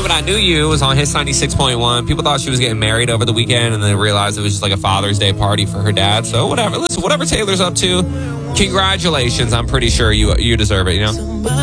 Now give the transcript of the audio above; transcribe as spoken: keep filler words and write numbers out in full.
But I Knew You was on Hits ninety-six point one. People thought she was getting married over the weekend, and then realized it was just like a Father's Day party for her dad. So whatever. Listen, whatever Taylor's up to, congratulations. I'm pretty sure you you deserve it, you know?